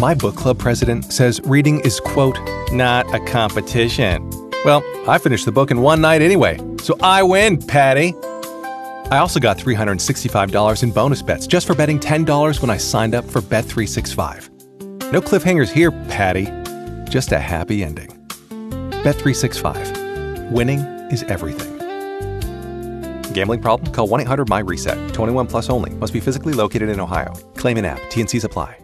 My book club president says reading is, quote, not a competition. Well, I finished the book in one night anyway, so I win, Patty. I also got $365 in bonus bets just for betting $10 when I signed up for Bet365. No cliffhangers here, Patty. Just a happy ending. Bet365. Winning is everything. Gambling problem? Call 1-800-MY-RESET. 21 plus only. Must be physically located in Ohio. Claim in app. T&Cs apply.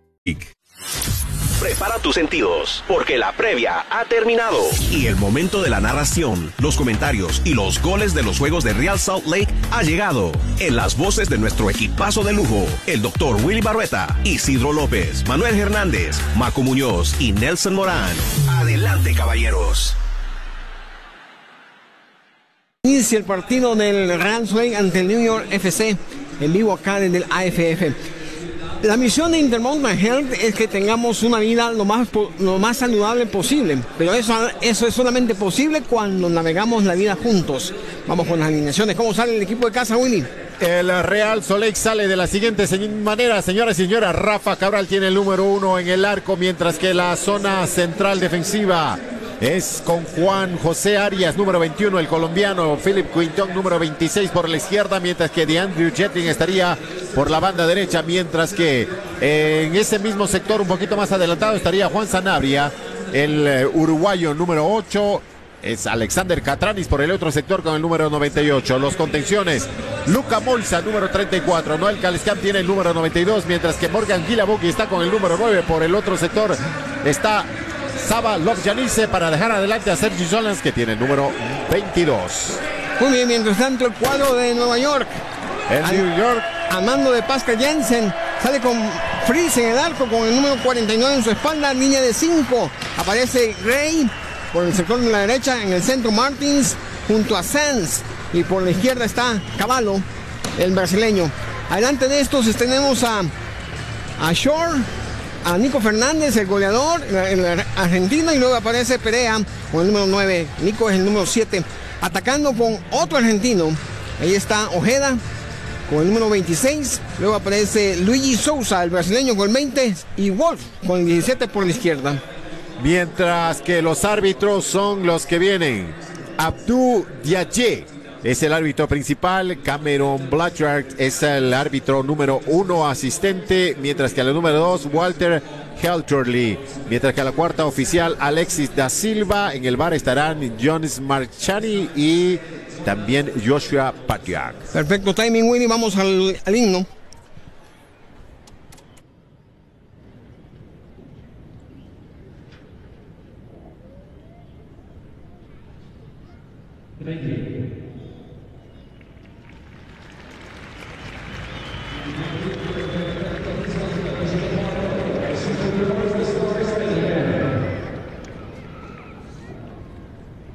Prepara tus sentidos, porque la previa ha terminado. Y el momento de la narración, los comentarios y los goles de los juegos de Real Salt Lake ha llegado. En las voces de nuestro equipazo de lujo, el Dr. Willy Barrueta, Isidro López, Manuel Hernández, Maco Muñoz y Nelson Morán. Adelante, caballeros. Inicia el partido del Real Salt Lake ante el New York FC, en vivo acá desde el AFF. La misión de Intermountain Health es que tengamos una vida lo más saludable posible, pero eso es solamente posible cuando navegamos la vida juntos. Vamos con las alineaciones. ¿Cómo sale el equipo de casa, Willy? El Real Salt Lake sale de la siguiente manera, señoras y señores. Rafa Cabral tiene el número 1 en el arco, mientras que la zona central defensiva es con Juan José Arias, número 21, el colombiano. Philip Quintón, número 26 por la izquierda, mientras que DeAndrew Jetting estaría por la banda derecha, mientras que en ese mismo sector, un poquito más adelantado, estaría Juan Sanabria, el uruguayo número 8. Es Alexander Catranis por el otro sector con el número 98. Los contenciones, Luca Molza, número 34. Noel Calescam tiene el número 92, mientras que Morgan Guilabuki está con el número 9. Por el otro sector está Saba Lovjanice para dejar adelante a Sergi Solans, que tiene el número 22. Muy bien, mientras tanto el cuadro de Nueva York. New York. A mando de Pascal Jensen, sale con Fries en el arco con el número 49 en su espalda, línea de 5. Aparece Gray por el sector de la derecha, en el centro Martins junto a Sanz, y por la izquierda está Cavallo, el brasileño. Adelante de estos tenemos a Shore, a Nico Fernández, el goleador, el argentino, y luego aparece Perea con el número 9. Nico es el número 7, atacando con otro argentino. Ahí está Ojeda con el número 26. Luego aparece Luigi Souza, el brasileño, con el 20, y Wolf con el 17 por la izquierda. Mientras que los árbitros son los que vienen. Abdou Diaye es el árbitro principal. Cameron Blanchard es el árbitro número 1 asistente, mientras que a la número 2 Walter Helterly, mientras que a la cuarta oficial Alexis da Silva. En el bar estarán Jones Marchani y también Joshua Patiak. Perfecto timing, Willy. Vamos al himno. Thank you.